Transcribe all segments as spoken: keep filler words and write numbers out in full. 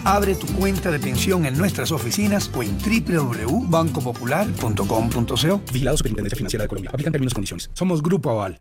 Abre tu cuenta de pensión en nuestras oficinas o en doble u doble u doble u punto banco popular punto com punto co. Vigilado Superintendencia Financiera de Colombia. Aplican términos y condiciones. Somos Grupo Aval.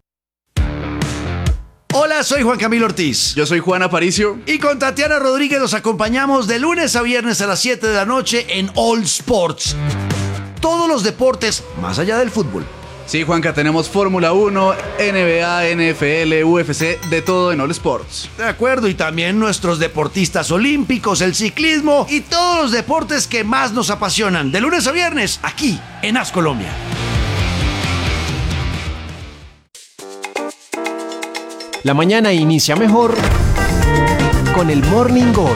Hola, soy Juan Camilo Ortiz. Yo soy Juan Aparicio. Y con Tatiana Rodríguez los acompañamos de lunes a viernes a las siete de la noche en All Sports. Todos los deportes más allá del fútbol. Sí, Juanca, tenemos Fórmula uno, N B A, N F L, U F C, de todo en All Sports. De acuerdo, y también nuestros deportistas olímpicos, el ciclismo y todos los deportes que más nos apasionan. De lunes a viernes, aquí en As Colombia. La mañana inicia mejor con el Morning Gol.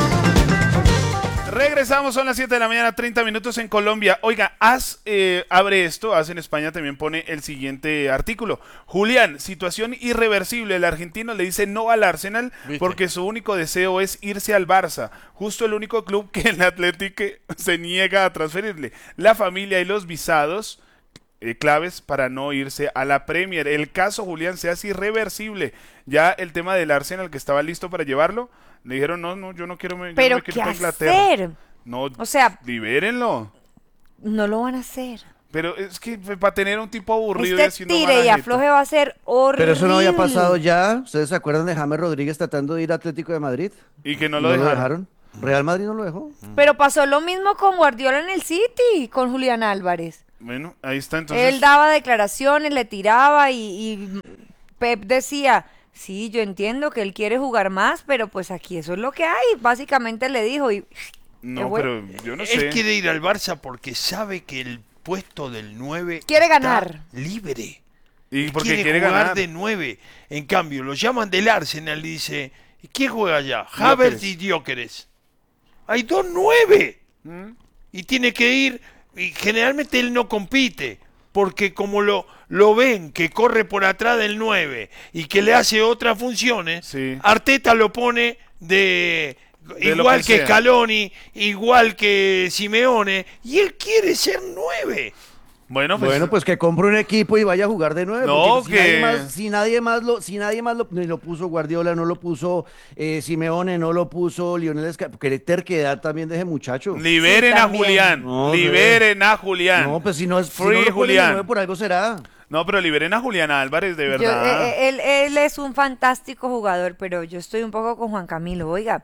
Regresamos, son las siete de la mañana, treinta minutos en Colombia. Oiga, AS eh, abre esto, AS en España también pone el siguiente artículo. Julián, situación irreversible. El argentino le dice no al Arsenal ¿Viste? Porque su único deseo es irse al Barça. Justo el único club que el Atlético se niega a transferirle. La familia y los visados Eh, claves para no irse a la Premier. El caso, Julián, se hace irreversible. Ya el tema del Arsenal, que estaba listo para llevarlo, le dijeron no, no, yo no quiero, yo pero no me quiero ¿qué ir a Inglaterra. Hacer? No, o sea, libérenlo. No lo van a hacer. Pero es que para tener un tipo aburrido Usted y haciendo tire y afloje va a ser horrible. Pero eso no había pasado ya. ¿Ustedes se acuerdan de James Rodríguez tratando de ir a Atlético de Madrid? Y que no lo ¿No dejaron. lo dejaron? ¿Real Madrid no lo dejó? Pero pasó lo mismo con Guardiola en el City, con Julián Álvarez. Bueno, ahí está entonces. Él daba declaraciones, le tiraba y, y Pep decía, sí, yo entiendo que él quiere jugar más, pero pues aquí eso es lo que hay. Básicamente le dijo y... No, pero yo no sé. Él quiere ir al Barça porque sabe que el puesto del nueve quiere ganar. Está libre. Y porque quiere, quiere jugar ganar de nueve. En cambio, lo llaman del Arsenal y dice, ¿quién juega allá? Havertz y Gyökeres. Hay dos nueve. ¿Mm? Y tiene que ir, y generalmente él no compite, porque como lo, lo ven que corre por atrás del nueve y que le hace otras funciones, sí. Arteta lo pone de... de igual que, que Scaloni, igual que Simeone, y él quiere ser nueve. Bueno, pues, bueno, pues que compre un equipo y vaya a jugar de nueve. No, si que... nadie más, si nadie más lo, si nadie más lo, ni lo puso Guardiola, no lo puso eh, Simeone, no lo puso Lionel Scaloni, que terquedad también de ese muchacho. Liberen sí, a Julián, no, liberen a Julián. No, pues si no es Free si no Julián. nueve, por algo será. No, pero liberen a Julián Álvarez, de verdad. Yo, eh, él, él es un fantástico jugador, pero yo estoy un poco con Juan Camilo. Oiga,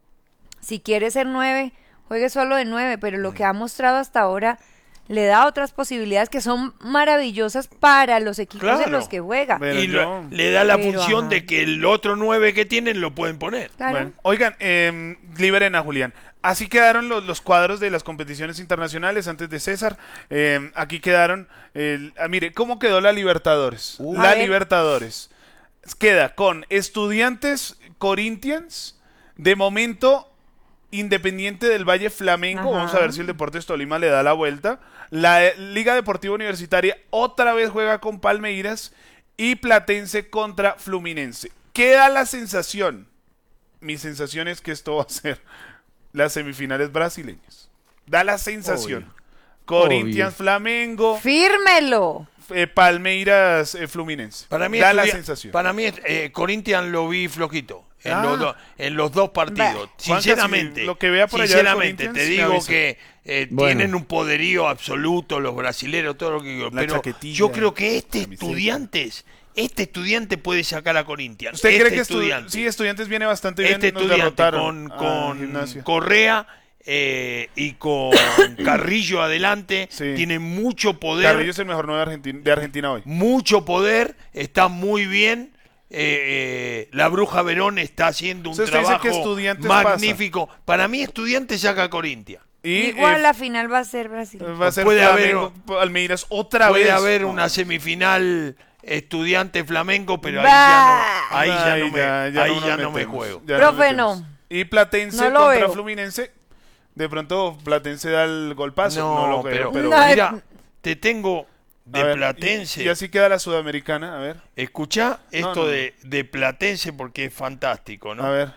si quiere ser nueve, juegue solo de nueve, pero lo que ha mostrado hasta ahora le da otras posibilidades que son maravillosas para los equipos claro. en los que juega. Pero y lo, le da la pero, función ajá. de que el otro nueve que tienen lo pueden poner. Claro. Bueno, oigan, eh, liberen a Julián. Así quedaron los, los cuadros de las competiciones internacionales antes de César. Eh, aquí quedaron, eh, ah, mire, ¿cómo quedó la Libertadores? Uh, la Libertadores. Queda con Estudiantes Corinthians, de momento Independiente del Valle Flamengo, ajá. Vamos a ver si el Deportes Tolima le da la vuelta. La Liga Deportiva Universitaria otra vez juega con Palmeiras y Platense contra Fluminense. Queda la sensación, mi sensación es que esto va a ser las semifinales brasileñas. Da la sensación. Obvio. Corinthians, Obvio. Flamengo. ¡Fírmelo! Eh, Palmeiras, eh, Fluminense. Para mí da la estudia, sensación. Para mí, eh, Corinthians lo vi flojito. En, ah. los do, en los dos partidos, bah. sinceramente, lo que vea por sinceramente allá te digo que eh, bueno. tienen un poderío absoluto los brasileros, todo lo que digo, pero yo creo que este Estudiantes, este estudiante puede sacar a Corinthians. ¿Usted este cree que estudiante, estu sí, Estudiantes viene bastante bien? Este estudiante con, con Correa eh, y con Carrillo adelante, sí. tiene mucho poder. Carrillo es el mejor nueve de Argentina, de Argentina hoy. Mucho poder, está muy bien. Eh, eh, la Bruja Verón está haciendo un trabajo magnífico. Pasa. Para mí, Estudiantes saca a Corinthians. Y, Igual eh, la final va a ser Brasil. Va a ser puede Flamengo, haber, Palmeiras otra puede vez. Puede haber una semifinal Estudiante Flamengo, pero ahí ya no, ahí ya no me, ya, ya ahí no ya no me juego. Ya Profe, no. no. Y Platense no contra veo. Fluminense. De pronto Platense da el golpazo. No, no lo creo, pero, pero no, mira, te tengo de ver, Platense. Y, y así queda la Sudamericana, a ver. Escuchá esto no, no. De, de Platense porque es fantástico, ¿no? A ver.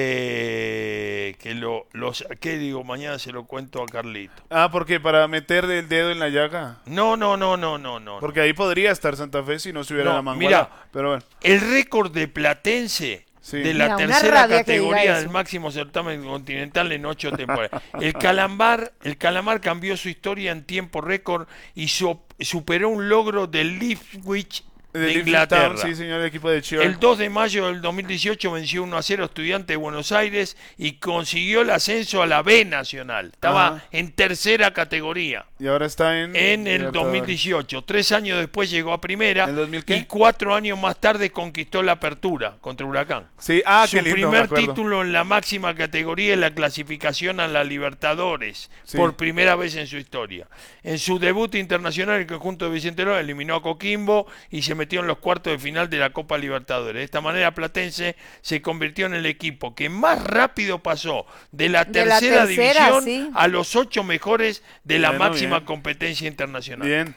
Eh, que lo, los, ¿qué digo? Mañana se lo cuento a Carlito. Ah, ¿por qué? ¿Para meter el dedo en la llaga? No, no, no, no, no, no. Porque ahí podría estar Santa Fe si no se hubiera no, la manguera. Mira, pero bueno. El récord de Platense Sí. de Me la da una tercera rabia que diga categoría eso. del máximo certamen continental en ocho temporadas. El Calamar, el Calamar cambió su historia en tiempo récord y su- superó un logro del Ipswich de Del Ipswich Inglaterra. Town, sí, señor, el equipo de Chile. El dos de mayo del dos mil dieciocho venció uno a cero a Estudiantes de Buenos Aires y consiguió el ascenso a la B Nacional. Estaba Ajá. en tercera categoría. Y ahora está en... En el Libertadores. dos mil dieciocho, tres años después llegó a primera ¿En el dos mil qué? y cuatro años más tarde conquistó la apertura contra Huracán. Sí, ah, Su qué lindo, me primer acuerdo. título en la máxima categoría es la clasificación a la Libertadores, Sí. por primera vez en su historia. En su debut internacional, el conjunto de Vicente López eliminó a Coquimbo y se metió en los cuartos de final de la Copa Libertadores. De esta manera, Platense se convirtió en el equipo que más rápido pasó de la De la tercera, tercera, división sí. a los ocho mejores de la Bueno, máxima bien. competencia internacional. Bien.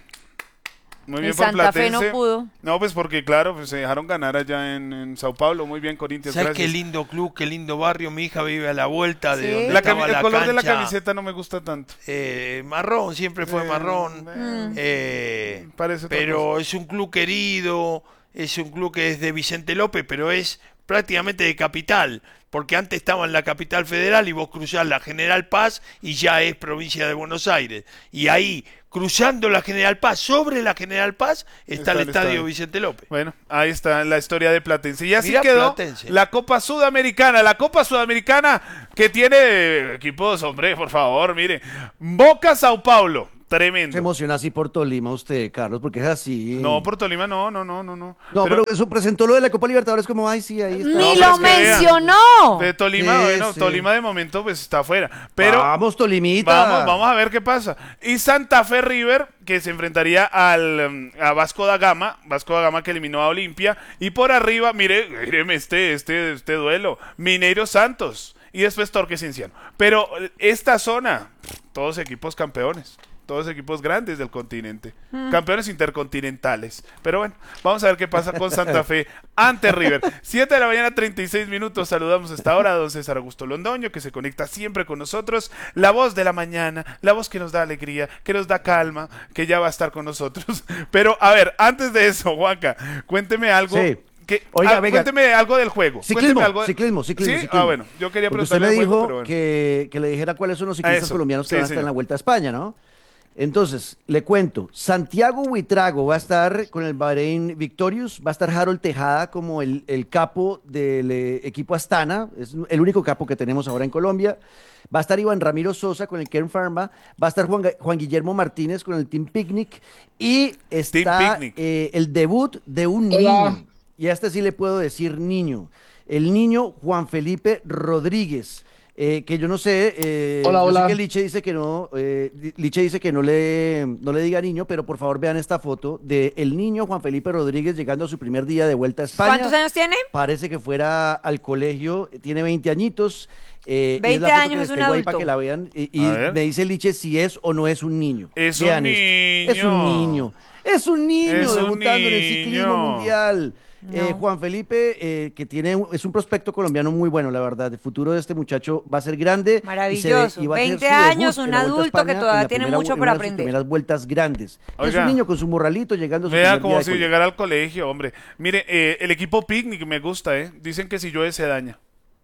Muy Y bien por Santa Fe no Platense. pudo. No, pues porque, claro, pues se dejaron ganar allá en, en Sao Paulo. Muy bien, Corinthians, ¿Sabes gracias. qué lindo club, qué lindo barrio? Mi hija vive a la vuelta de Sí. donde La estaba cami- el la color de la cancha. camiseta no me gusta tanto. Eh, marrón, siempre fue Eh, marrón. eh, Eh, Parece otra pero es un club querido, es un club que es de Vicente López, pero es prácticamente de capital, porque antes estaba en la capital federal y vos cruzás la General Paz y ya es provincia de Buenos Aires. Y ahí, cruzando la General Paz, sobre la General Paz, está, Está el el estadio estadio. Vicente López. Bueno, ahí está la historia de Platense. Y así Mirá quedó Platense. la Copa Sudamericana. La Copa Sudamericana que tiene equipos, hombre, por favor, mire. Boca, Sao Paulo. Se Tremendo. emociona así por Tolima usted, Carlos, porque es así. No, por Tolima no, no, no, no. No, No, pero, eso presentó lo de la Copa Libertadores como, ay, sí, ahí está. ¡Ni pero lo es que vean. mencionó! de Tolima, Sí, bueno, sí. Tolima de momento pues está afuera. Pero Vamos, Tolimita. Vamos, vamos a ver qué pasa. Y Santa Fe River, que se enfrentaría al um, a Vasco da Gama, Vasco da Gama que eliminó a Olimpia. Y por arriba, mire, míreme este, este, este duelo. Mineiro Santos. Y después Torque Cinciano. Pero eh, esta zona, todos equipos campeones. Todos equipos grandes del continente. Campeones intercontinentales. Pero bueno, vamos a ver qué pasa con Santa Fe ante River. siete de la mañana, treinta y seis minutos. Saludamos hasta ahora a don César Augusto Londoño, que se conecta siempre con nosotros. La voz de la mañana, la voz que nos da alegría, que nos da calma, que ya va a estar con nosotros. Pero, a ver, antes de eso, Juanca, cuénteme algo. Sí. Que, Oiga, ah, venga. Cuénteme algo del juego. Ciclismo, Cuénteme algo de- ciclismo, ciclismo, ¿Sí? ciclismo. Ah, bueno, yo quería Porque usted preguntarle me del juego, dijo pero bueno. que, que le dijera cuáles son los ciclistas Eso, colombianos que sí, van a estar señor. en la Vuelta a España, ¿no? Entonces, le cuento, Santiago Buitrago va a estar con el Bahrein Victorious, va a estar Harold Tejada como el, el capo del eh, equipo Astana, es el único capo que tenemos ahora en Colombia. Va a estar Iván Ramiro Sosa con el Kern Pharma, va a estar Juan, Ga- Juan Guillermo Martínez con el Team Picnic y está Picnic. eh, el debut de un niño, y a este sí le puedo decir niño, el niño Juan Felipe Rodríguez. Eh, que yo no sé, eh, Hola, yo sé hola. que Liche dice que no, eh, Li- Liche dice que no le, no le diga niño, pero por favor vean esta foto de el niño Juan Felipe Rodríguez llegando a su primer día de vuelta a España. ¿Cuántos años tiene? Parece que fuera al colegio, tiene veinte añitos. Eh, y veinte la foto años, que les es un tengo ahí adulto. para que la vean y, y A ver. me dice Liche si es o no es un niño. Es un Vean esto. Es un niño. niño. Es un niño Es un debutando en el ciclismo niño. mundial. Eh, No. Juan Felipe, eh, que tiene un- es un prospecto colombiano muy bueno, la verdad. El futuro de este muchacho va a ser grande. y se ve- Maravilloso. y va a hacer veinte su debut años, en un la Vuelta a adulto que España todavía en la tiene primera- mucho en para una de sus aprender. primeras vueltas grandes. Es Oiga. un niño con su morralito llegando a su Vea primer día como de si colegio. llegara al colegio, hombre. Mire, eh, el equipo Picnic me gusta, ¿eh? Dicen que si llueve se daña.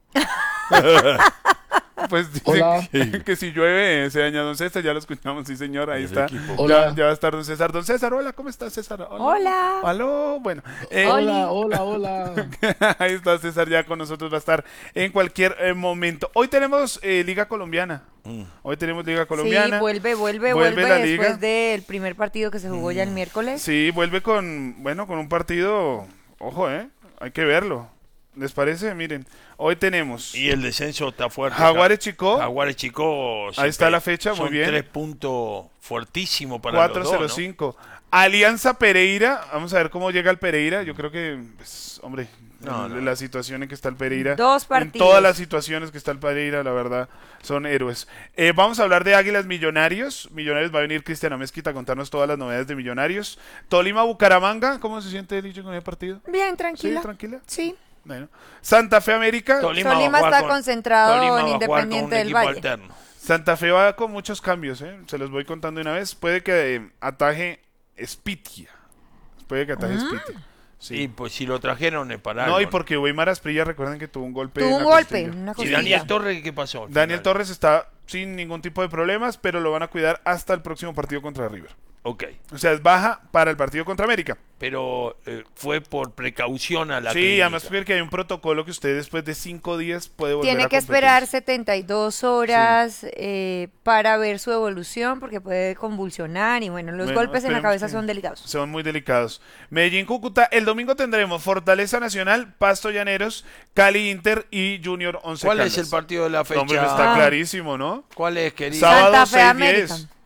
Pues dicen Hola. que, que si llueve se daña. Don César, ya lo escuchamos, sí señor, ahí está. Ya, Hola. ya va a estar don César. Don César, hola, ¿cómo estás, César? Hola. Aló, bueno. eh, Hola, hola, hola. ahí está César ya con nosotros, va a estar en cualquier eh, momento. Hoy tenemos eh, Liga Colombiana. Hoy tenemos Liga Colombiana. Sí, vuelve, vuelve, Vuelve vuelve, la después liga. del primer partido que se jugó ya el miércoles. Sí, vuelve con, bueno, con un partido, ojo, eh, hay que verlo. ¿Les parece? Miren, hoy tenemos Y el descenso está fuerte. Jaguares Chicó. Jaguares Chicó. Ahí está la fecha, muy son bien. tres puntos fuertísimos para cuatro los cero dos, ¿no? cinco. Alianza Pereira, vamos a ver cómo llega el Pereira. Yo creo que, pues, hombre, No, no. la situación en que está el Pereira. Dos En partidos. todas las situaciones que está el Pereira, la verdad, son héroes. Eh, vamos a hablar de Águilas Millonarios. Millonarios va a venir Cristiano Mezquita a contarnos todas las novedades de Millonarios. Tolima Bucaramanga, ¿cómo se siente Licho con el partido? Bien, tranquila. Sí, tranquila. Sí. Bueno. Santa Fe América. Tolima, Tolima va a jugar está con- concentrado Tolima en va a jugar con Independiente un del equipo Valle. alterno. Santa Fe va con muchos cambios, ¿eh? Se los voy contando de una vez. Puede que eh, ataje Spitia. Puede que ataje Spitia. Sí, pues si lo trajeron es para No, algo, y porque Weimar Asprilla, recuerden que tuvo un golpe. Tuvo en un la golpe, costilla. una ¿Y costilla. Daniel Torres qué pasó? al Daniel final? Torres está sin ningún tipo de problemas, pero lo van a cuidar hasta el próximo partido contra River. Ok, O sea, es baja para el partido contra América. pero eh, fue por precaución a la Sí, clínica. además porque hay un protocolo que usted después de cinco días puede volver Tiene a que competir. esperar setenta y dos horas eh, para ver su evolución porque puede convulsionar y bueno, los Bueno, golpes en la esperemos cabeza que- son delicados. Son muy delicados. Medellín, Cúcuta. El domingo tendremos Fortaleza Nacional, Pasto Llaneros, Cali Inter y Junior Once ¿Cuál Caldas. es el partido de la fecha? Hombre, está Ah. clarísimo, ¿no? ¿Cuál es, querido? Sábado Santa Fe seis América. diez.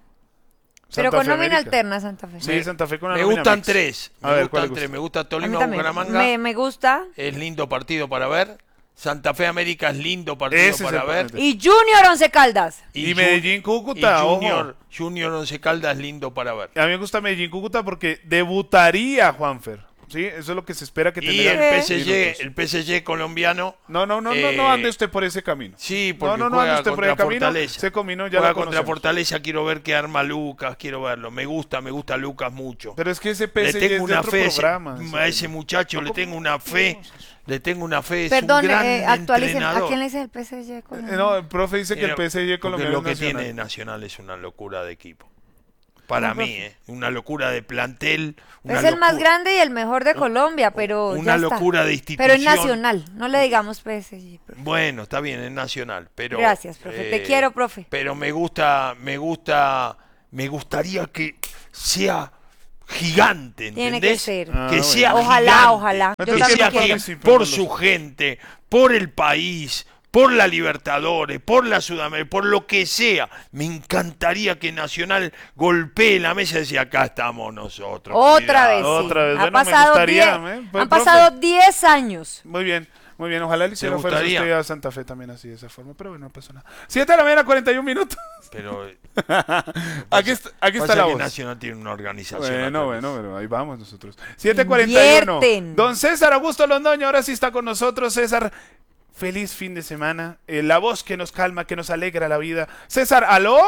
Pero Santa con Fe, nómina América. alterna Santa Fe. Sí, Santa Fe con la Me nómina gustan mix. tres. A Me ver, ¿cuál gustan le tres. gusta? Me gusta A mí Tolima también. Bucaramanga. Me, me gusta. Es lindo partido para ver. Santa Fe América es lindo partido Ese es para el ver. partido. Y Junior Once Caldas. Y Ju- Medellín, Cúcuta, y ojo. Junior, Junior Once Caldas lindo para ver. A mí me gusta Medellín, Cúcuta porque debutaría Juanfer. Sí, eso es lo que se espera que Y tendrá el Eh. P S G, minutos. el P S G colombiano. No, no, no, no, eh, no ande usted por ese camino. Sí, No, porque no, no juega ande usted por contra el camino. Fortaleza. Ese camino ya Juega lo contra conocemos. Fortaleza, quiero ver qué arma Lucas, quiero verlo. Me gusta, me gusta Lucas mucho. Pero es que ese P Le S G tengo es de una otro fe a ese- programa. a ese muchacho, le tengo una fe, le tengo una fe, es Perdón, un gran eh, actualicen. ¿A entrenador. quién le dice el P S G? Eh, colombiano? No, el profe dice que el Pero- P S G porque colombiano lo es que nacional. tiene Nacional es una locura de equipo. Para No, mí, profe. ¿eh? Una locura de plantel. Una Es el más locura- grande y el mejor de Colombia, pero Una ya está. locura de Pero institución. es nacional, no le digamos P S G. profe. Bueno, está bien, es nacional, pero... eh, Gracias, profe. Te quiero, profe. Pero me gusta, me gusta, me gustaría que sea gigante, ¿entendés? Tiene que ser. Ah, que bueno. sea Ojalá, gigante, ojalá. Yo que también sea quiero. gigante Sí, por pero su los- gente, por el país, por la Libertadores, por la Sudamérica, por lo que sea. Me encantaría que Nacional golpee la mesa y decía, acá estamos nosotros. Otra vez, cuidado". sí. Otra vez. Ha Bueno, me pasado gustaría, diez- ¿eh? Pues, han profe. pasado diez años. Muy bien, muy bien. Ojalá le hiciera fuerza gustaría? usted a Santa Fe también así, de esa forma. Pero bueno, no pasó nada. siete de la mañana, cuarenta y un minutos. Pero Aquí está, aquí pasa está la que voz. Nacional tiene una organización. Bueno, atrás. bueno, pero ahí vamos nosotros. siete cuarenta y uno. Invierten. Don César Augusto Londoño, ahora sí está con nosotros. César, feliz fin de semana. Eh, la voz que nos calma, que nos alegra la vida. César, ¿aló?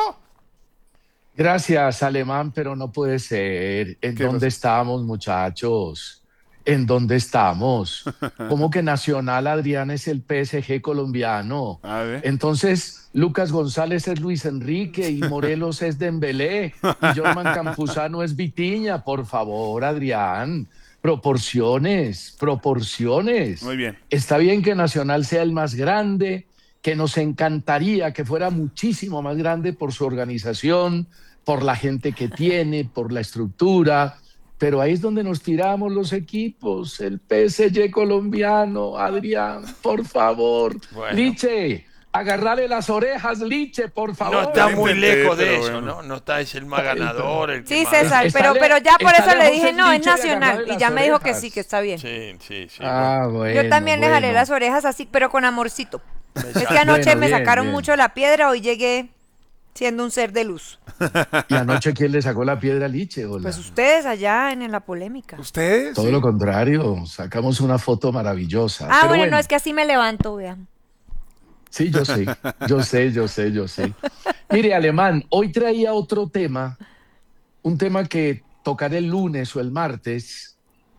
Gracias, Alemán, pero no puede ser. ¿En ¿Qué dónde pasó? estamos, muchachos? ¿En dónde estamos? ¿Cómo que Nacional Adrián es el P S G colombiano? A ver. Entonces, Lucas González es Luis Enrique y Morelos es Dembélé y Jorman Campuzano es Vitiña. Por favor, Adrián, proporciones, proporciones. Muy bien. Está bien que Nacional sea el más grande, que nos encantaría que fuera muchísimo más grande por su organización, por la gente que tiene, por la estructura, pero ahí es donde nos tiramos los equipos, el P S G colombiano, Adrián, por favor. Bueno. Liche, agarrarle las orejas, Liche, por favor. No está Lo muy intenté, lejos de pero eso, bueno. ¿no? No está, es el más ganador. El que Sí, más- César, Está pero, le- pero ya por está eso le lejos dije, el no, es Liche de nacional. agarrarle Y ya las me dijo que orejas. sí, que está bien. Sí, sí, sí. Ah, bueno, Yo también le jalé bueno. las orejas así, pero con amorcito. Es que Exacto. anoche Bueno, me bien, sacaron bien. mucho la piedra, hoy llegué siendo un ser de luz. ¿Y anoche quién le sacó la piedra a Liche? Hola. Pues ustedes allá en, en la polémica. ¿Ustedes? Todo Sí. lo contrario, sacamos una foto maravillosa. Ah, Pero bueno, no, es que así me levanto, vean. Sí, yo sé, yo sé, yo sé, yo sé. Mire, Alemán, hoy traía otro tema, un tema que tocaré el lunes o el martes,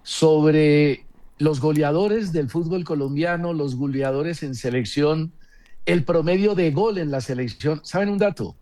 sobre los goleadores del fútbol colombiano, los goleadores en selección, el promedio de gol en la selección. ¿Saben un dato?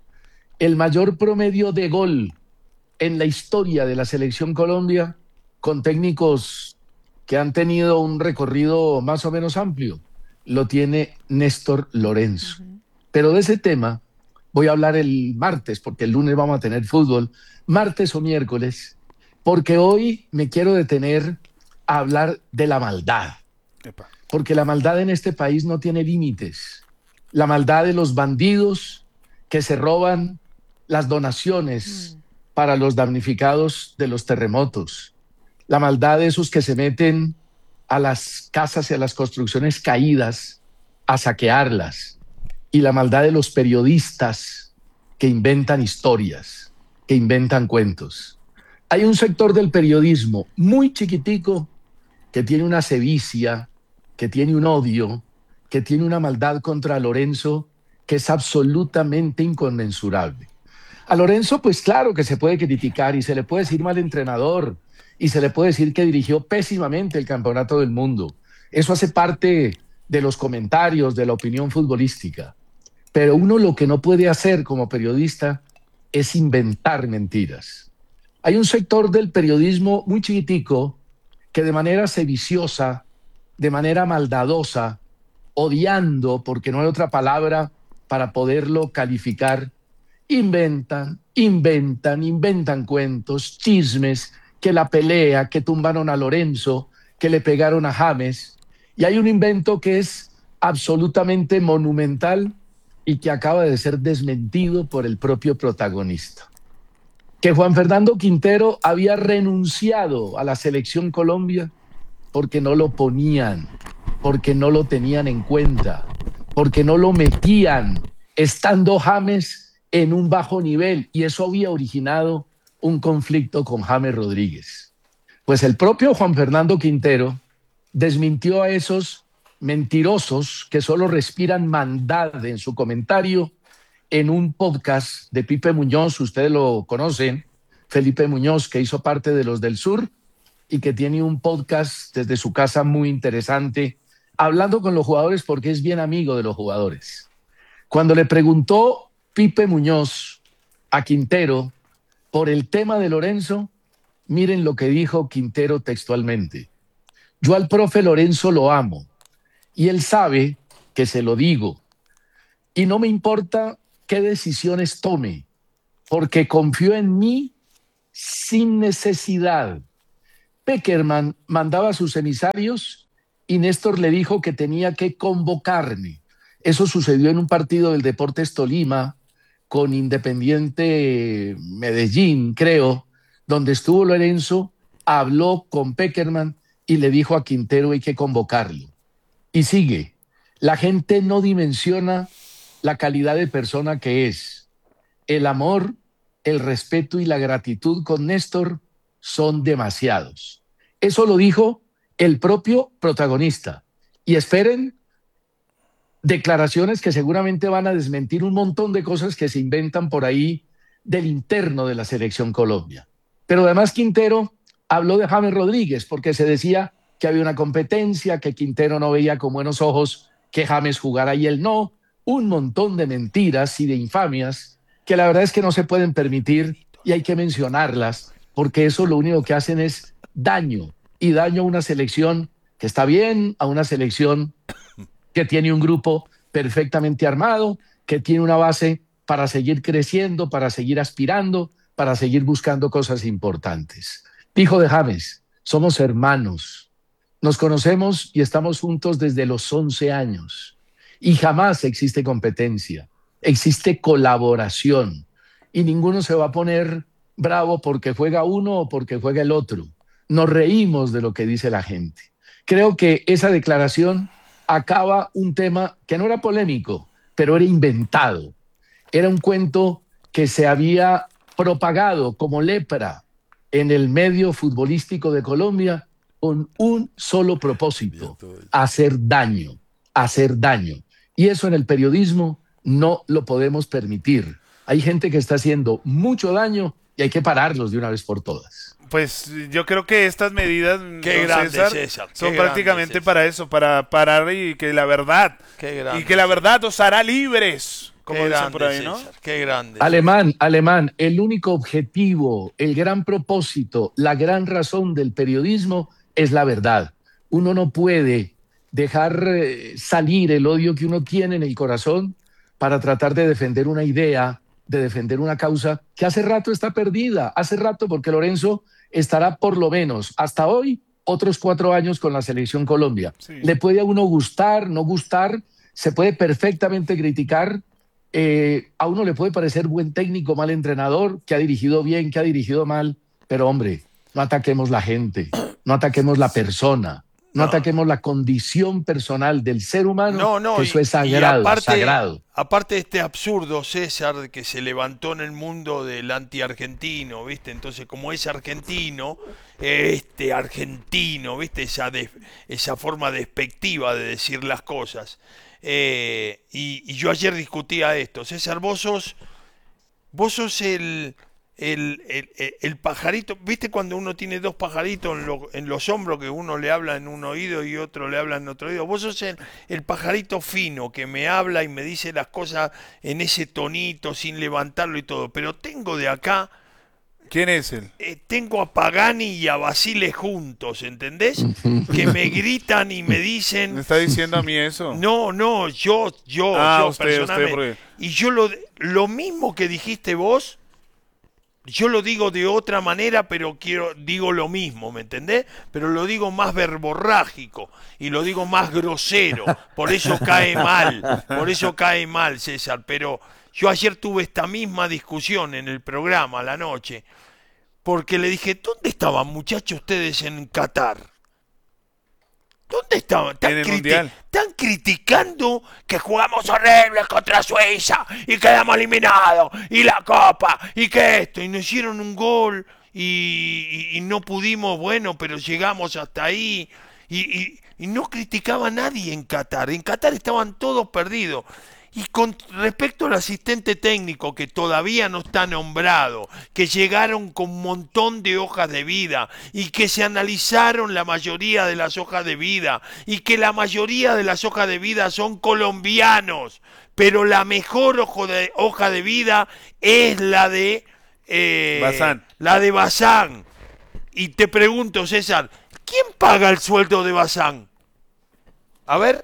El mayor promedio de gol en la historia de la selección Colombia, con técnicos que han tenido un recorrido más o menos amplio, lo tiene Néstor Lorenzo. Pero de ese tema voy a hablar el martes, porque el lunes vamos a tener fútbol, martes o miércoles, porque hoy me quiero detener a hablar de la maldad, Epa. porque la maldad en este país no tiene límites. La maldad de los bandidos que se roban las donaciones para los damnificados de los terremotos. La maldad de esos que se meten a las casas y a las construcciones caídas a saquearlas. Y la maldad de los periodistas que inventan historias, que inventan cuentos. Hay un sector del periodismo muy chiquitico que tiene una sevicia, que tiene un odio, que tiene una maldad contra Lorenzo que es absolutamente inconmensurable. A Lorenzo, pues claro que se puede criticar y se le puede decir mal entrenador y se le puede decir que dirigió pésimamente el Campeonato del Mundo. Eso hace parte de los comentarios, de la opinión futbolística. Pero uno lo que no puede hacer como periodista es inventar mentiras. Hay un sector del periodismo muy chiquitico que de manera sediciosa, de manera maldadosa, odiando, porque no hay otra palabra para poderlo calificar, inventan, inventan, inventan cuentos, chismes, que la pelea, que tumbaron a Lorenzo, que le pegaron a James. Y hay un invento que es absolutamente monumental y que acaba de ser desmentido por el propio protagonista. Que Juan Fernando Quintero había renunciado a la Selección Colombia porque no lo ponían, porque no lo tenían en cuenta, porque no lo metían, estando James en un bajo nivel, y eso había originado un conflicto con James Rodríguez. Pues el propio Juan Fernando Quintero desmintió a esos mentirosos que solo respiran maldad en su comentario en un podcast de Pipe Muñoz, ustedes lo conocen, Felipe Muñoz, que hizo parte de Los del Sur y que tiene un podcast desde su casa muy interesante, hablando con los jugadores porque es bien amigo de los jugadores. Cuando le preguntó Pipe Muñoz a Quintero por el tema de Lorenzo, miren lo que dijo Quintero textualmente. Yo al profe Lorenzo lo amo y él sabe que se lo digo y no me importa qué decisiones tome porque confío en mí sin necesidad. Peckerman mandaba a sus emisarios y Néstor le dijo que tenía que convocarme. Eso sucedió en un partido del Deportes Tolima con Independiente Medellín, creo, donde estuvo Lorenzo, habló con Peckerman y le dijo a Quintero hay que convocarlo. Y sigue, la gente no dimensiona la calidad de persona que es. El amor, el respeto y la gratitud con Néstor son demasiados. Eso lo dijo el propio protagonista. Y esperen declaraciones que seguramente van a desmentir un montón de cosas que se inventan por ahí del interno de la Selección Colombia. Pero además Quintero habló de James Rodríguez porque se decía que había una competencia, que Quintero no veía con buenos ojos que James jugara y él no. Un montón de mentiras y de infamias que la verdad es que no se pueden permitir y hay que mencionarlas porque eso lo único que hacen es daño y daño a una selección que está bien, a una selección que tiene un grupo perfectamente armado, que tiene una base para seguir creciendo, para seguir aspirando, para seguir buscando cosas importantes. Dijo de James, somos hermanos, nos conocemos y estamos juntos desde los once años y jamás existe competencia, existe colaboración y ninguno se va a poner bravo porque juega uno o porque juega el otro. Nos reímos de lo que dice la gente. Creo que esa declaración acaba un tema que no era polémico, pero era inventado. Era un cuento que se había propagado como lepra en el medio futbolístico de Colombia con un solo propósito, hacer daño, hacer daño. Y eso en el periodismo no lo podemos permitir. Hay gente que está haciendo mucho daño y hay que pararlos de una vez por todas. Pues yo creo que estas medidas, qué don grande, César, César, qué son grande, prácticamente César. para eso, para parar y que la verdad, Qué grande, y que la verdad os hará libres, como qué dicen grande, por ahí, ¿no? César, qué grande. Alemán, alemán, el único objetivo, el gran propósito, la gran razón del periodismo es la verdad. Uno no puede dejar eh, salir el odio que uno tiene en el corazón para tratar de defender una idea, de defender una causa que hace rato está perdida, hace rato porque Lorenzo estará por lo menos hasta hoy otros cuatro años con la Selección Colombia. Sí. Le puede a uno gustar, no gustar, se puede perfectamente criticar, eh, a uno le puede parecer buen técnico, mal entrenador, que ha dirigido bien, que ha dirigido mal, pero hombre, no ataquemos la gente, no ataquemos la persona, no, No. ataquemos la condición personal del ser humano, No, no, que eso y- es sagrado, y aparte, sagrado. aparte de este absurdo, César, que se levantó en el mundo del anti-argentino, ¿viste? Entonces, como es argentino, este argentino, ¿viste? Esa, de- esa forma despectiva de decir las cosas. Eh, y, y yo ayer discutía esto. César, vos sos, vos sos el, el, el, el, el pajarito, ¿viste cuando uno tiene dos pajaritos en, lo, en los hombros que uno le habla en un oído y otro le habla en otro oído? Vos sos el, el pajarito fino que me habla y me dice las cosas en ese tonito sin levantarlo y todo, pero tengo de acá... ¿Quién es él? Eh, tengo a Pagani y a Basile juntos, ¿entendés? Que me gritan y me dicen... ¿Me está diciendo a mí eso? No, no, yo, yo, ah, yo usted, personalmente. usted, porque... Y yo lo, lo mismo que dijiste vos, yo lo digo de otra manera, pero quiero digo lo mismo, ¿me entendés? Pero lo digo más verborrágico y lo digo más grosero, por eso cae mal, por eso cae mal, César. Pero yo ayer tuve esta misma discusión en el programa a la noche, porque le dije, ¿dónde estaban, muchachos, ustedes en Qatar? ¿Dónde estaban? ¿Están, en el criti- mundial. están criticando que jugamos horrible contra Suiza y quedamos eliminados y la copa y que esto y nos hicieron un gol y, y, y no pudimos, bueno, pero llegamos hasta ahí y, y, y no criticaba a nadie en Qatar. En Qatar estaban todos perdidos. Y con respecto al asistente técnico, que todavía no está nombrado, que llegaron con un montón de hojas de vida y que se analizaron la mayoría de las hojas de vida y que la mayoría de las hojas de vida son colombianos, pero la mejor ojo de, hoja de vida es la de eh, Bazán. la de Bazán. Y te pregunto, César, ¿quién paga el sueldo de Bazán? A ver.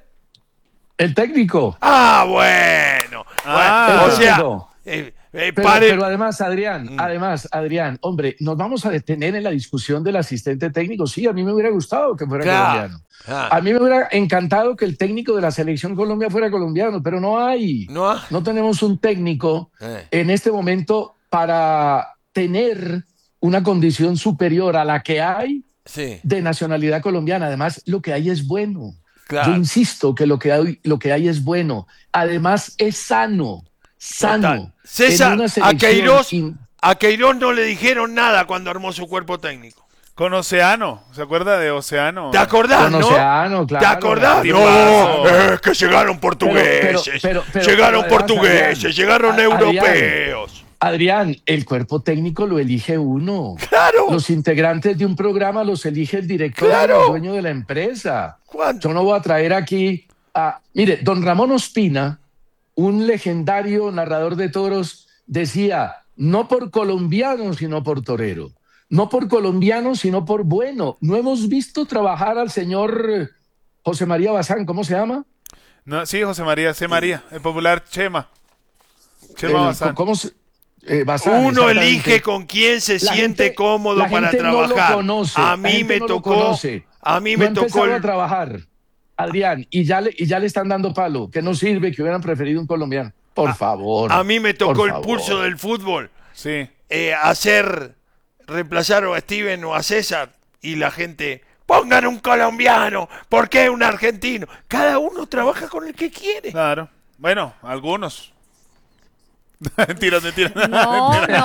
El técnico. Ah, bueno. Ah, bueno o el sea, técnico. eh, eh, Pero, pare- pero además, Adrián, Mm. además, Adrián, hombre, nos vamos a detener en la discusión del asistente técnico. Sí, a mí me hubiera gustado que fuera Claro. colombiano. Ah, A mí me hubiera encantado que el técnico de la selección Colombia fuera colombiano, pero no hay. no, ah, No tenemos un técnico eh, en este momento para tener una condición superior a la que hay sí, de nacionalidad colombiana. Además, lo que hay es bueno. claro. Yo insisto que lo que hay, lo que hay es bueno. Además, es sano. Sano. Total. César, En una a selección Queiroz, in- a Queiroz no le dijeron nada cuando armó su cuerpo técnico. Con Oceano. ¿Se acuerda de Oceano? ¿Te acordás, Con no? Oceano, claro. ¿Te acordás? Tipazo. No, es que llegaron portugueses, Pero- pero- pero- pero- llegaron pero además, portugueses, Adrián, llegaron Adrián, europeos. Adrián, el cuerpo técnico lo elige uno. Claro. Los integrantes de un programa los elige el director, Claro. el dueño de la empresa. ¿Cuánto? Yo no voy a traer aquí a... Mire, don Ramón Ospina, un legendario narrador de toros, decía, no por colombiano, sino por torero. No por colombiano, sino por bueno. No hemos visto trabajar al señor eh, José María Bazán, ¿cómo se llama? No, sí, José María, C. María, el popular Chema. Chema El- Bazán. ¿cómo se- eh, Bazán, Uno exactamente. elige con quién se La siente gente- cómodo la para gente no lo trabajar. conoce, a la mí gente me no lo tocó, conoce. a mí No me ha tocó empezado el- a trabajar, Adrián, y ya, le, y ya le están dando palo, que no sirve, que hubieran preferido un colombiano. Por favor. a mí me por tocó el favor. pulso del fútbol. Sí. eh, hacer reemplazar a Steven o a César y la gente pongan un colombiano, ¿por qué un argentino? Cada uno trabaja con el que quiere. Claro. Bueno, algunos. Mentiras, mentiras. No, no,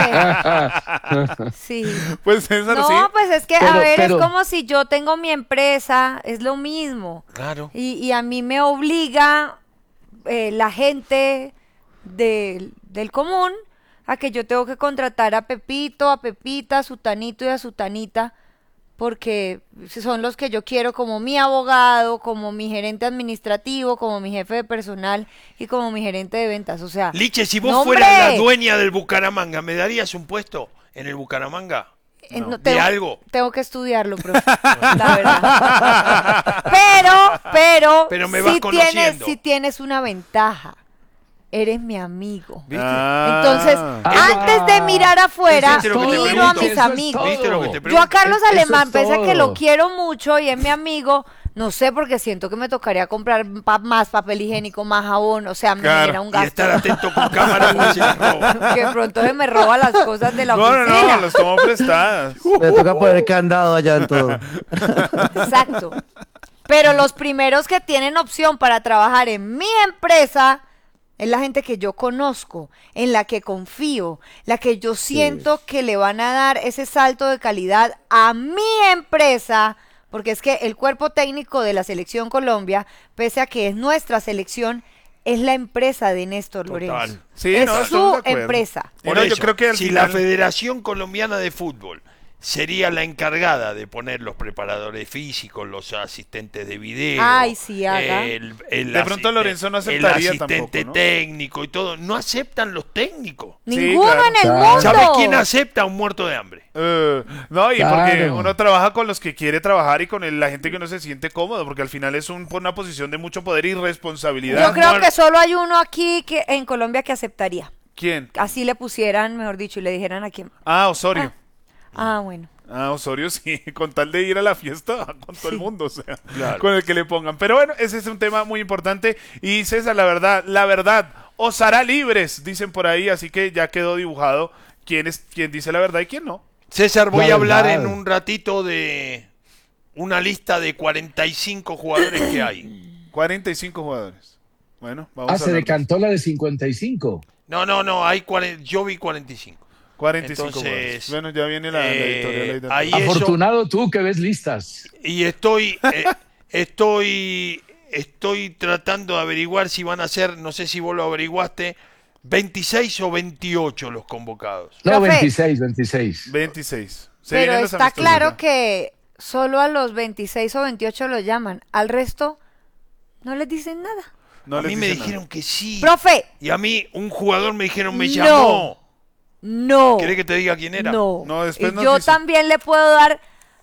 porque... Sí. Pues César, No, sí. pues es que, a Pero- ver, pero- es como si yo tengo mi empresa, es lo mismo. Claro. Y, y a mí me obliga eh, la gente del- del común a que yo tengo que contratar a Pepito, a Pepita, a Sutanito y a Sutanita, porque son los que yo quiero como mi abogado, como mi gerente administrativo, como mi jefe de personal y como mi gerente de ventas. O sea, Liche, si vos ¡no, fueras la hombre! dueña del Bucaramanga, ¿me darías un puesto en el Bucaramanga? Eh, no, ¿De tengo, algo? tengo que estudiarlo, profe, la verdad. Pero, pero, Pero me vas sí conociendo. tienes, sí tienes una ventaja. Eres mi amigo. ¿Viste? Ah. Entonces, antes de mirar afuera, ¿Viste lo que te miro a pregunto? mis Eso es amigos. todo. ¿Viste lo que te Yo a pregunto? Carlos Eso es Alemán, pese a que todo. lo quiero mucho y es mi amigo, no sé, porque siento que me tocaría comprar pa- más papel higiénico, más jabón, o sea, me Claro. genera un Y gasto. estar atento con cámara porque se las roba. Que pronto se me roba las cosas de la No, no, oficina. no, los tomo prestadas. Le toca poner candado allá en todo. Exacto. Pero los primeros que tienen opción para trabajar en mi empresa es la gente que yo conozco, en la que confío, la que yo siento que le van a dar ese salto de calidad a mi empresa, porque es que el cuerpo técnico de la Selección Colombia, pese a que es nuestra selección, es la empresa de Néstor Total. Lorenzo. Sí, es no, estoy de su acuerdo. empresa. Y Por no, eso, yo creo que al si final- la Federación Colombiana de Fútbol sería la encargada de poner los preparadores físicos, los asistentes de video, Ay, sí, haga. el, el De pronto asiste- Lorenzo no aceptaría el asistente tampoco, ¿no? técnico y todo, no aceptan los técnicos. Ninguno claro. en el Claro. mundo. ¿Sabe quién acepta a un muerto de hambre? Eh, no, y Claro. porque uno trabaja con los que quiere trabajar y con el- la gente que uno se siente cómodo, porque al final es un, una posición de mucho poder y responsabilidad. Yo creo no- que solo hay uno aquí que en Colombia que aceptaría. ¿Quién? Así le pusieran, mejor dicho, y le dijeran a quién. Ah, Osorio. Ah, bueno. Ah, Osorio sí, con tal de ir a la fiesta con todo el mundo, o sea, Claro. con el que le pongan. Pero bueno, ese es un tema muy importante. Y César, la verdad, la verdad, os hará libres, dicen por ahí, así que ya quedó dibujado quién es quién dice la verdad y quién no. César, voy La a hablar verdad. en un ratito de una lista de cuarenta y cinco jugadores que hay. cuarenta y cinco jugadores. Bueno, vamos Ah, a se hablar de decantó la de cincuenta y cinco. No, no, no, hay cuaren- yo vi cuarenta y cinco. cuarenta y cinco Entonces, jugadores. Bueno, ya viene la, la eh, editorial ahí de- ahí- Y eso- Afortunado tú que ves listas. Y estoy, eh, estoy, estoy tratando de averiguar si van a ser, no sé si vos lo averiguaste, veintiséis o veintiocho los convocados. No, Profe. veintiséis, veintiséis. veintiséis. Se Pero vienen los está amistosos claro ya. que solo a los veintiséis o veintiocho los llaman. Al resto no les dicen nada. No a les mí me dicen dijeron nada. que sí. Profe, Y a mí un jugador me dijeron, me No. llamó. no. ¿Querés que te diga quién era? No. No, después Y nos yo dice. también le puedo dar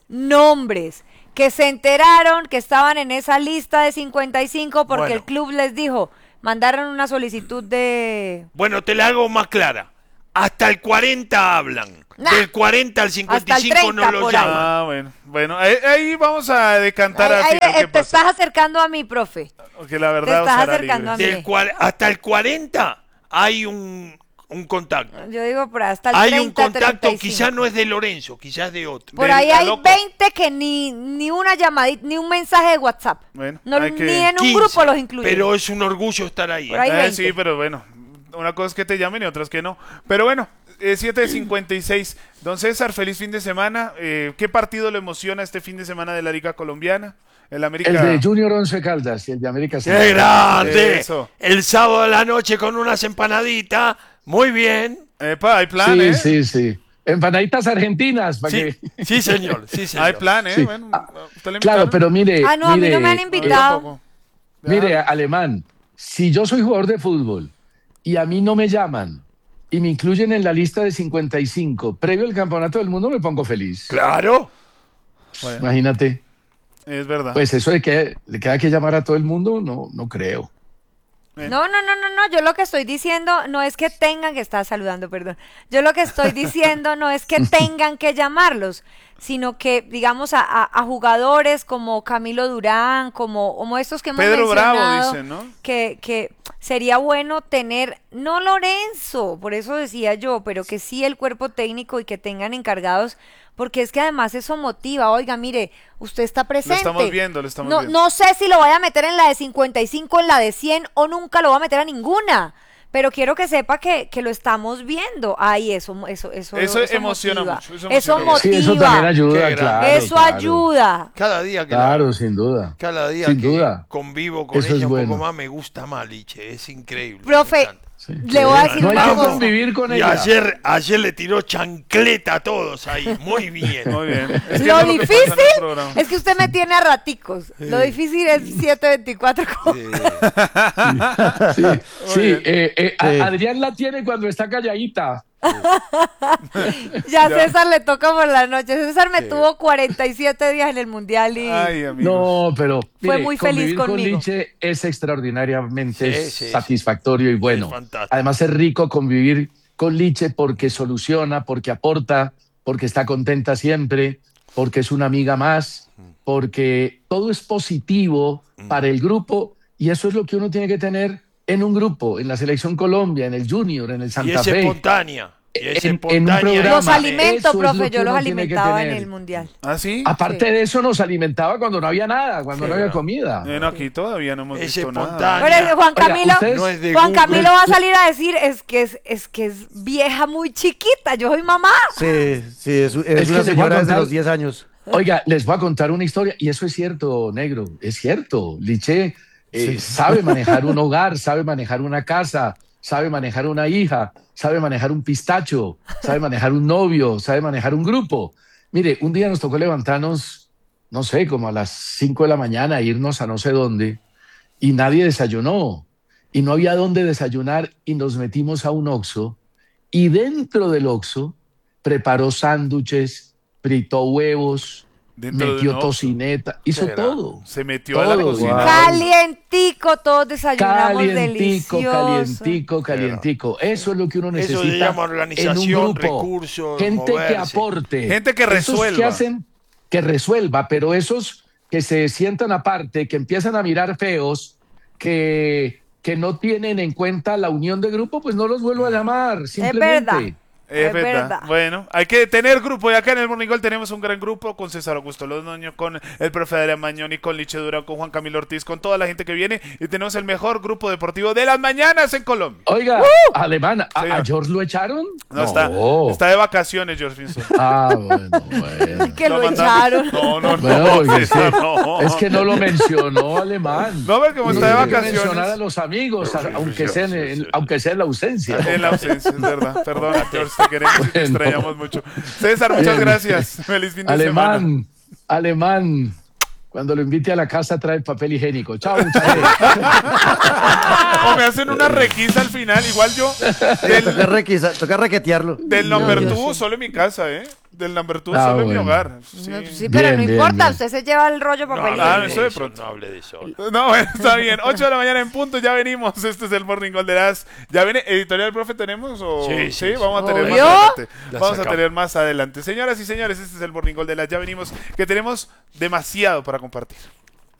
nombres que se enteraron que estaban en esa lista de cincuenta y cinco porque Bueno. el club les dijo, mandaron una solicitud de... Bueno, te la hago más clara. Hasta el cuarenta hablan. Nah. Del cuarenta al cincuenta y cinco Hasta el treinta no lo por ahí. llaman. Ah, bueno. Bueno, ahí, ahí vamos a decantar Ay, al ay, final eh, qué te pasa. estás acercando a mí, profe. Porque la te verdad os estás hará acercando libres. a mí. Del cual- hasta el cuarenta hay un, un contacto. Yo digo por hasta el Hay treinta, un contacto, treinta y cinco. quizás no es de Lorenzo, quizás de otro. Por Del ahí hay loco. veinte que ni, ni una llamadita, ni un mensaje de WhatsApp. Bueno, No, hay que- Ni en un quince, grupo los incluyen. Pero es un orgullo estar ahí. Por ahí Eh, veinte. sí, pero bueno, una cosa es que te llamen y otra es que no. Pero bueno, eh, siete cincuenta y seis. Don César, feliz fin de semana. Eh, ¿Qué partido le emociona este fin de semana de la Liga Colombiana? El América. El de Junior Once Caldas y el de América ¡Qué Central. grande! Eso. El sábado a la noche con unas empanaditas. Muy bien. Epa, hay plan, Sí, ¿eh? sí, sí. Empanaditas argentinas. para Sí, que... sí, señor. Sí, señor. Hay plan, ¿eh? Sí. Bueno, ¿usted le Claro, invitaron? pero mire. Ah, no, a mí mire, no me han eh, invitado. Tampoco. Ya. Mire, Alemán, si yo soy jugador de fútbol y a mí no me llaman y me incluyen en la lista de cincuenta y cinco, previo al Campeonato del Mundo me pongo feliz. Claro. Bueno, Imagínate. es verdad. Pues eso de que le queda que llamar a todo el mundo, no, no creo. Eh. No, no, no, no, no. Yo lo que estoy diciendo no es que tengan que estar saludando, perdón. Yo lo que estoy diciendo no es que tengan que llamarlos, sino que, digamos, a, a- a jugadores como Camilo Durán, como, como estos que hemos Pedro Bravo, mencionado, dicen, ¿no? que, que sería bueno tener, no Lorenzo, por eso decía yo, pero que sí el cuerpo técnico y que tengan encargados, porque es que además eso motiva. Oiga, mire, usted está presente. estamos viendo, lo estamos no, viendo. No sé si lo voy a meter en la de cincuenta y cinco, en la de cien o nunca lo voy a meter a ninguna. Pero quiero que sepa que, que lo estamos viendo. Ay, eso, eso, eso, Eso emociona motiva. mucho, eso Eso emociona. motiva. Sí, eso también ayuda, Qué grande. claro. Eso claro. ayuda. Cada día que, Claro, sin duda. cada día sin que duda. convivo con Eso ella es un bueno. poco más, me gusta más, Liche. Es increíble. me Profe, encanta. Sí. le voy a decir No hay una que cosa. convivir con Y ella. ayer, ayer le tiró chancleta a todos ahí. Muy bien. Muy bien. Es que Lo eso es que pasa en el difícil programa. es que usted me tiene a raticos. Lo difícil es siete veinticuatro. Sí, sí, bien. eh, eh, a- Sí. Adrián la tiene cuando está calladita. Ya a César le toca por la noche. César me tuvo cuarenta y siete días en el Mundial y... Ay, amigos. No, pero Fue mire, muy feliz convivir con conmigo. Liche es extraordinariamente Sí, sí, sí. satisfactorio y bueno. Es fantástico. Además es rico convivir con Liche porque soluciona, porque aporta, porque está contenta siempre, porque es una amiga más, porque todo es positivo para el grupo y eso es lo que uno tiene que tener en un grupo, en la Selección Colombia, en el Junior, en el Y Santa es Fe. espontánea. Y es En- en un espontánea. programa. Los alimento, Eso es profe. lo que Yo los uno tiene que alimentaba en tener. el Mundial. ¿Ah, sí? Aparte Sí. de eso nos alimentaba cuando no había nada, cuando Sí, no había ¿no? comida. Bueno, aquí todavía no hemos Es visto nada. espontánea. Pero eh, Juan Oiga, Camilo, ustedes- No es de Juan Google. Camilo va a salir a decir es que es, es que es vieja muy chiquita. Yo soy mamá. Sí, sí, es, es Es que una les voy a señora desde contar- los diez años. Oiga, les voy a contar una historia, y eso es cierto, negro, es cierto. Liche eh, sabe manejar un hogar, sabe manejar una casa, sabe manejar una hija, sabe manejar un pistacho, sabe manejar un novio, sabe manejar un grupo. Mire, un día nos tocó levantarnos, no sé, como a las cinco de la mañana, irnos a no sé dónde, y nadie desayunó, y no había dónde desayunar, y nos metimos a un Oxxo, y dentro del Oxxo preparó sándwiches, fritó huevos, Dentro de metió un Oxxo. tocineta, hizo Era. todo. Se metió a la Todo, cocina. guau. Calientico, todos desayunamos Calientico, delicioso. calientico, calientico. Eso es lo que uno necesita. Eso se llama en un organización, grupo. recursos, Gente que moverse. aporte. Gente que Esos resuelva. que hacen que resuelva, pero esos que se sientan aparte, que empiezan a mirar feos, que, que no tienen en cuenta la unión de grupo, pues no los vuelvo a llamar. Simplemente. verdad. Es, Es verdad. verdad. Bueno, hay que tener grupo. Y acá en el Morning Call tenemos un gran grupo con César Augusto Londoño, con el profe Adrián Mañoni, con Liche Durán, con Juan Camilo Ortiz, con toda la gente que viene. Y tenemos el mejor grupo deportivo de las mañanas en Colombia. Oiga, alemana, ¿a, Señor. a George lo echaron? No, Está, está de vacaciones, George Finson. Ah, bueno, bueno. Que lo, mandaron- echaron. No, no, Bueno, no, porque es, que, César, no. es que no lo mencionó alemán. No, porque como Uno está de tiene que vacaciones. mencionar a los amigos, a- aunque sea en, en- aunque sea en la ausencia. En la ausencia, es verdad. Perdón, George, te queremos y te Bueno. extrañamos mucho. César, muchas Bien. gracias. Feliz fin de semana. Alemán, alemán. Cuando lo invite a la casa trae papel higiénico. Chao, muchachos. O me hacen una requisa al final. Igual yo del, Toca, requisa- toca requetearlo. del number yo two sí. solo en mi casa, ¿eh? Del number two Ah, solo en mi bueno. hogar. Sí, No, sí, pero Bien, no bien, importa, bien. usted se lleva el rollo No, papel no, Ah, hable eso de de eso, pronto. no hable de eso. No, bueno, está bien. ocho de la mañana en punto, ya venimos. Este es el Morning Call de las. ¿Ya viene editorial, profe? ¿Tenemos? O... Sí, sí, sí. vamos a tener Obvio. más adelante. La Vamos a sacamos. tener más adelante. Señoras y señores, este es el Morning Call de las. Ya venimos, que tenemos demasiado para compartir.